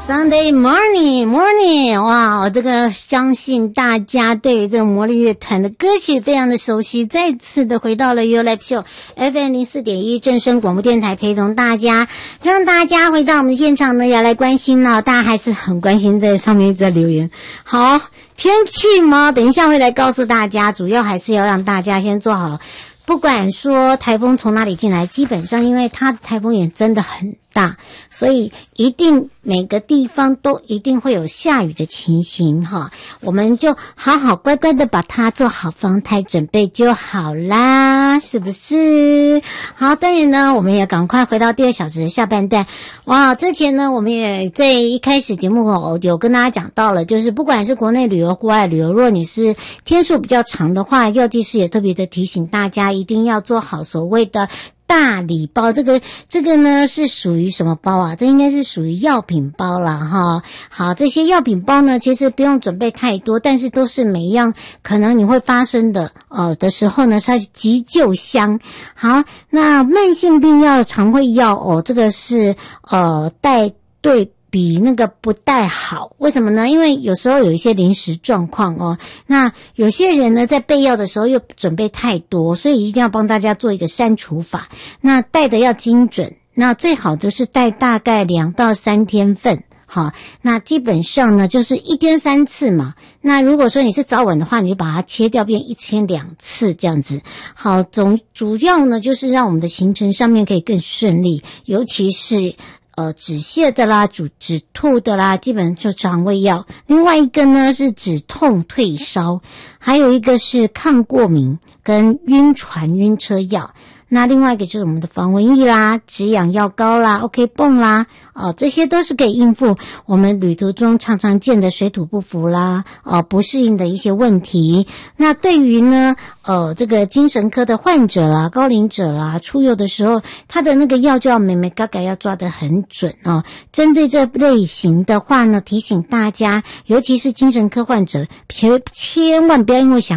Sunday morning， 哇，我这个相信大家对于这个魔力乐团的歌曲非常的熟悉，再次的回到了 You Live Show FM 04.1正声广播电台，陪同大家，让大家回到我们的现场呢，要来关心了，大家还是很关心，在上面一直在留言。好，天气吗？等一下会来告诉大家，主要还是要让大家先做好。不管说台风从哪里进来，基本上因为它的台风眼真的很大，所以一定每个地方都一定会有下雨的情形哈，我们就好好乖乖的把它做好防台准备就好啦，是不是？好，当然呢，我们也赶快回到第二小时的下半段。哇，之前呢，我们也在一开始节目有跟大家讲到了，就是不管是国内旅游、国外旅游，如果你是天数比较长的话，药剂师也特别的提醒大家一定要做好所谓的大礼包。这个呢是属于什么包啊？这应该是属于药品包啦哈。好，这些药品包呢其实不用准备太多，但是都是每一样可能你会发生的的时候呢，它是急救箱。好，那慢性病药常会要这个是带对比那个不带好，为什么呢？因为有时候有一些临时状况那有些人呢在备药的时候又准备太多，所以一定要帮大家做一个删除法。那带的要精准，那最好就是带大概2到3天份。好，那基本上呢就是1天3次嘛。那如果说你是早晚的话，你就把它切掉变1天2次这样子。好，主要呢就是让我们的行程上面可以更顺利，尤其是止泻的啦，止吐的啦，基本就肠胃药。另外一个呢是止痛退烧，还有一个是抗过敏跟晕船晕车药。那另外一个就是我们的防蚊液啦、止痒药膏啦、OK 泵啦，这些都是可以应付我们旅途中常常见的水土不服啦、不适应的一些问题。那对于呢，这个精神科的患者啦、高龄者啦，出游的时候，他的那个药就要美美嘎嘎要抓得很准针对这类型的话呢，提醒大家，尤其是精神科患者，千万不要因为想